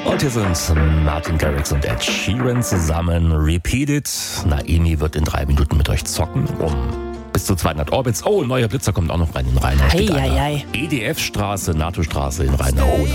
Und hier sind Martin Garrix und Ed Sheeran zusammen. Repeat It. Naomi wird in 3 Minuten mit euch zocken bis zu 200 Orbits. Oh, ein neuer Blitzer kommt auch noch rein in Rhein. Eieiei. EDF-Straße, NATO-Straße in Rhein-Hohen.